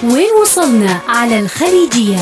وين وصلنا على الخليجية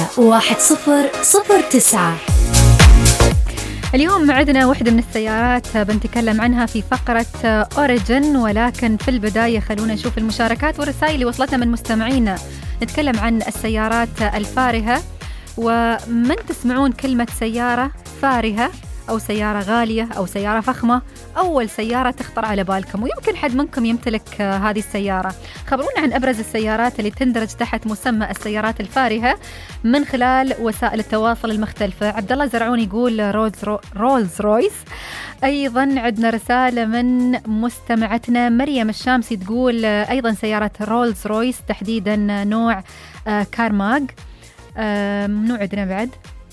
1009. اليوم عندنا واحدة من السيارات بنتكلم عنها في فقرة أوريجن، ولكن في البداية خلونا نشوف المشاركات والرسائل اللي وصلتنا من مستمعينا. نتكلم عن السيارات الفارهة، ومن تسمعون كلمة سيارة فارهة أو سيارة غالية أو سيارة فخمة، أول سيارة تخطر على بالكم، ويمكن حد منكم يمتلك هذه السيارة. خبرونا عن أبرز السيارات اللي تندرج تحت مسمى السيارات الفارهة من خلال وسائل التواصل المختلفة. عبد الله زرعون يقول رولز رويس. أيضا عندنا رسالة من مستمعتنا مريم الشامسي تقول أيضا سيارة رولز رويس، تحديدا نوع كارماغ. منو عندنا بعد؟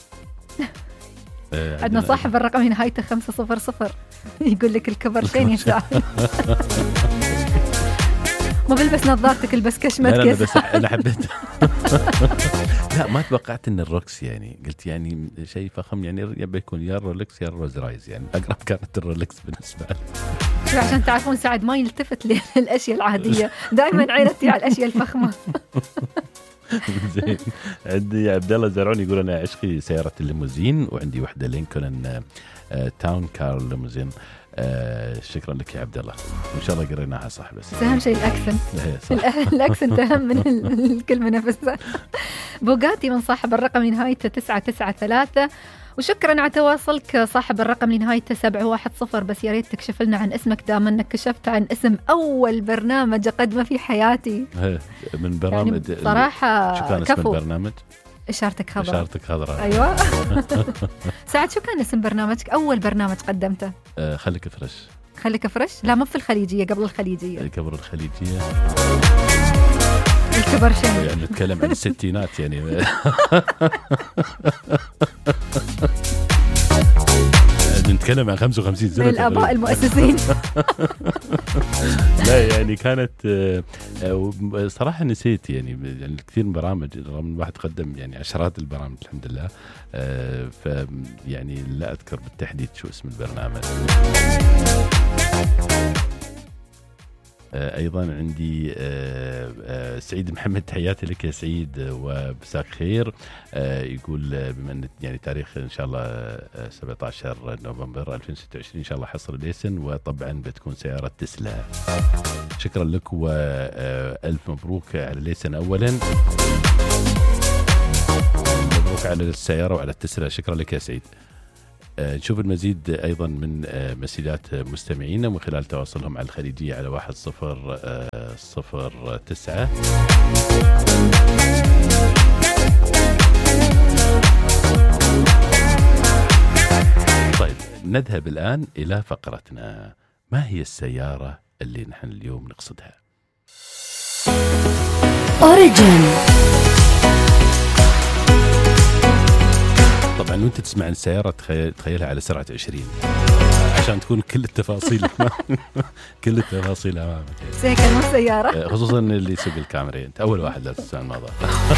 عندنا صاحب الرقم نهايته 500 يقول لك الكبرشين يا سعد. ما بلبس نظارتك، البس كشمتك. لا بس أنا حبيت. لا ما توقعت إن الروكس، يعني قلت يعني شيء فخم، يعني يبي يكون يا رولكس يا روز رايز، يعني أقرب كانت الرولكس بالنسبة لي. شو عشان تعرفون سعد ما يلتفت للأشياء العادية، دائما عينتي على الأشياء الفخمة. زين. عندي عبد الله زرعون يقول أنا عشقي سيارة الليموزين، وعندي واحدة لينكولن تاون كار ليموزين. شكرا لك يا عبد الله، وإن شاء الله قريناها صح. بس أهم شيء الأكسنت. الأكسنت أهم من الكلمة نفسها. بوغاتي من صاحب الرقم نهايته 993. وشكرا على تواصلك صاحب الرقم نهايته 710. بس يا ريت تكشف لنا عن اسمك، دام انك كشفت عن اسم اول برنامج اقدمه في حياتي. من برامج يعني صراحه شو كان اسم البرنامج؟ اشارتك خضراء. اشارتك خضراء، ايوه. سعد شو كان اسم برنامجك، اول برنامج قدمته؟ خليك فريش. خليك فريش؟ لا مو في الخليجيه، قبل الخليجيه. قبل الخليجيه الكبر شيء، يعني نتكلم عن الستينات يعني. نتكلم عن 55 سنة الآباء المؤسسين. لا يعني كانت صراحة نسيت يعني كثير من برامج، رغم الواحد قدم يعني عشرات البرامج الحمد لله، يعني لا أذكر بالتحديد شو اسم البرنامج. أيضا عندي سعيد محمد، تحياتي لك يا سعيد وبساك خير. يقول بما أن يعني تاريخ إن شاء الله 17 نوفمبر 2026 إن شاء الله حصل ليسن، وطبعا بتكون سيارة تسلا. شكرا لك وألف مبروك على ليسن أولا، مبروك على السيارة وعلى التسلا. شكرا لك يا سعيد. نشوف المزيد أيضا من مسيلات مستمعينا من خلال تواصلهم على الخليجية على 1009. طيب نذهب الآن إلى فقرتنا. ما هي السيارة اللي نحن اليوم نقصدها؟ أوريجن. طبعا وانت تسمع عن السيارة تخيلها على سرعة 20 عشان تكون كل التفاصيل كل التفاصيل أمامك. سيكل مو سيارة، خصوصا اللي يسوق الكاميرا. انت أول واحد لا تسمع الموضوع.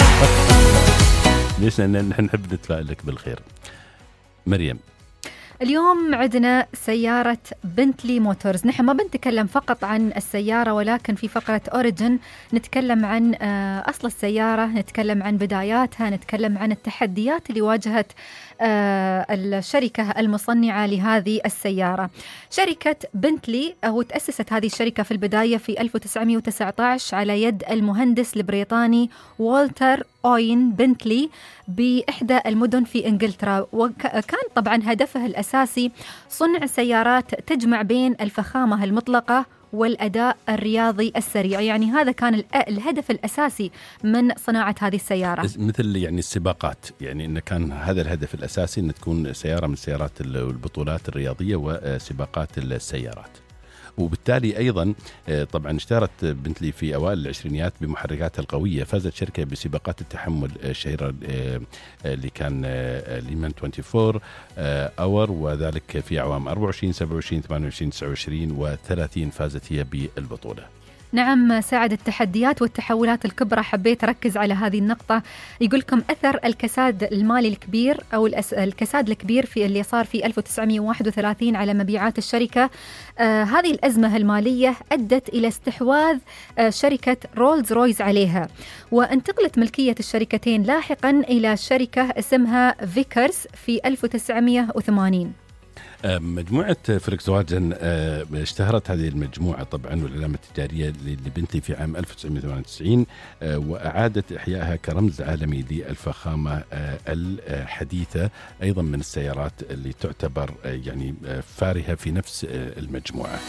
ليش؟ لأن نحن نحب نتفائل لك بالخير. مريم، اليوم عندنا سيارة بنتلي موتورز. نحن ما بنتكلم فقط عن السيارة، ولكن في فقرة أوريجن نتكلم عن أصل السيارة، نتكلم عن بداياتها، نتكلم عن التحديات اللي واجهت الشركة المصنعة لهذه السيارة. شركة بنتلي أو تأسست هذه الشركة في البداية في 1919 على يد المهندس البريطاني والتر أوين بنتلي بإحدى المدن في إنجلترا، وكان طبعا هدفه الأساسي صنع سيارات تجمع بين الفخامة المطلقة والأداء الرياضي السريع. يعني هذا كان الهدف الأساسي من صناعة هذه السيارة، مثل يعني السباقات، يعني إن كان هذا الهدف الأساسي أن تكون سيارة من سيارات البطولات الرياضية وسباقات السيارات. وبالتالي أيضا طبعا اشتهرت بنتلي في أوائل العشرينيات بمحركاتها القوية. فازت شركة بسباقات التحمل الشهيرة اللي كان ليمان 24 أور، وذلك في أعوام 24 27 28 29 و30 فازت هي بالبطولة. نعم سعد، التحديات والتحولات الكبرى حبيت أركز على هذه النقطة. يقولكم أثر الكساد المالي الكبير أو الكساد الكبير في اللي صار في 1931 على مبيعات الشركة. هذه الأزمة المالية أدت إلى استحواذ شركة رولز رويز عليها، وانتقلت ملكية الشركتين لاحقا إلى شركة اسمها فيكرز في 1980. مجموعة فولكسواجن اشتهرت هذه المجموعة طبعا والعلامة التجارية لبنتلي في عام 1998 وأعادت إحيائها كرمز عالمي للفخامة الحديثة، أيضا من السيارات اللي تعتبر يعني فارهة في نفس المجموعة.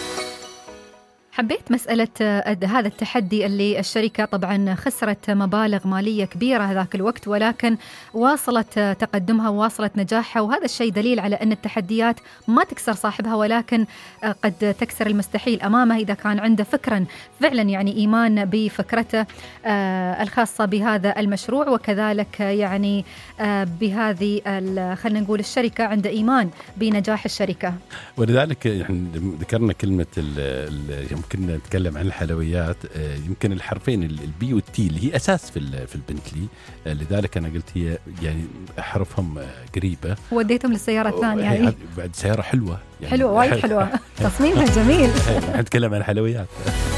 حبيت مسألة هذا التحدي اللي الشركة طبعا خسرت مبالغ مالية كبيرة ذاك الوقت، ولكن واصلت تقدمها وواصلت نجاحها، وهذا الشيء دليل على أن التحديات ما تكسر صاحبها، ولكن قد تكسر المستحيل أمامه إذا كان عنده فكرا فعلا يعني إيمان بفكرته الخاصة بهذا المشروع، وكذلك يعني بهذه خلينا نقول الشركة عنده إيمان بنجاح الشركة. ولذلك يعني ذكرنا كلمة يمكن نتكلم عن الحلويات، يمكن الحرفين البي والتي اللي هي أساس في البنتلي، لذلك أنا قلت هي يعني حرفهم قريبة، وديتهم للسيارة الثانية يعني بعد سيارة حلوة يعني حلوة وايد حلوة تصميمها جميل. نتكلم عن الحلويات.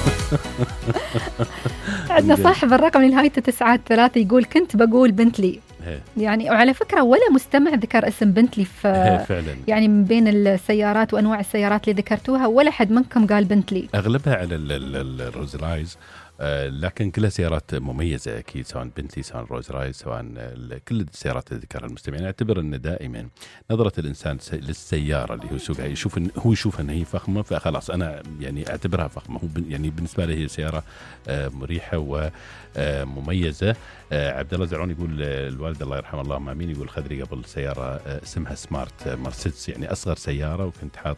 عندنا صاحب الرقم اللي نهايته 93 يقول كنت بقول بنتلي يعني، وعلى فكرة ولا مستمع ذكر اسم بنتلي فعلا يعني من بين السيارات وأنواع السيارات اللي ذكرتوها ولا حد منكم قال بنتلي. أغلبها على الروز رايز، لكن كلها سيارات مميزة أكيد، سواء بنتلي سواء روز رايز سواء كل السيارات اللي ذكرها المستمعين. أعتبر أن دائما نظرة الإنسان للسيارة اللي هو يسوقها يشوف أن هي فخمة، فخلاص أنا يعني أعتبرها فخمة. هو يعني بالنسبة له هي سيارة مريحة ومميزة. عبد الله زعرون يقول الوالد الله يرحمه اللهم آمين، يقول خذري قبل سيارة اسمها سمارت مرسيدس، يعني أصغر سيارة، وكنت حاط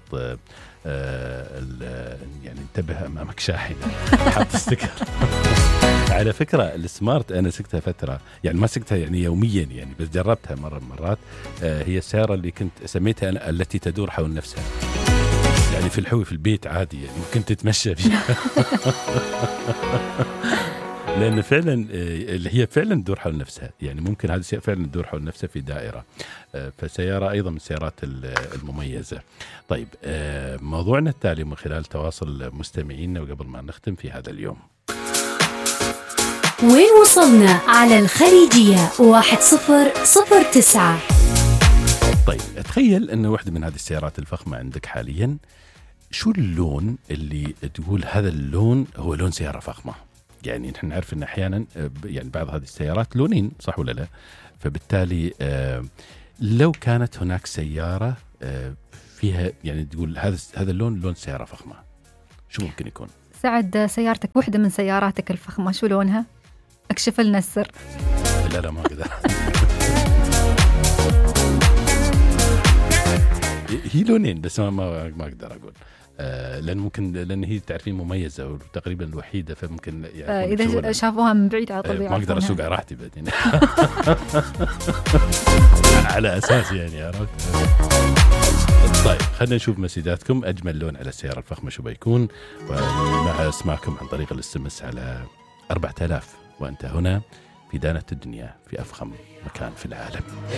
يعني انتبه أمامك شاحنة حاط ستيكر. على فكرة السمارت أنا سكتها فترة، يعني ما سكتها يعني يوميا يعني، بس جربتها مرة من مرات. هي السيارة اللي كنت سميتها أنا التي تدور حول نفسها، يعني في الحوي في البيت عادي يعني ممكن تتمشى فيها. لأن فعلا اللي هي فعلا تدور حول نفسها، يعني ممكن هذه فعلا تدور حول نفسها في دائرة، فسيارة أيضا من السيارات المميزة. طيب موضوعنا التالي من خلال تواصل مستمعينا، وقبل ما نختم في هذا اليوم، وين وصلنا على الخليجية 1009. طيب تخيل أن واحدة من هذه السيارات الفخمة عندك حاليا، شو اللون اللي تقول هذا اللون هو لون سيارة فخمة؟ يعني نحن نعرف أن أحيانا يعني بعض هذه السيارات لونين، صح ولا لا؟ فبالتالي لو كانت هناك سيارة فيها يعني تقول هذا اللون لون سيارة فخمة، شو ممكن يكون؟ سعد سيارتك واحدة من سياراتك الفخمة شو لونها؟ اكشف لنا السر. لا ما أقدر. هي لونين بس ما أقدر أقول، لأن هي تعرفين مميزة وتقريبا الوحيدة، فممكن يعني إذا شافوها من بعيد على طول ما أقدر أسوق على راحتي بعدين. على أساس يعني عرفت. طيب خلينا نشوف مسجاتكم، أجمل لون على السيارة الفخمة شو بيكون، ومع اسمعكم عن طريق الاس على 4000. وأنت هنا في دانة الدنيا في أفخم مكان في العالم.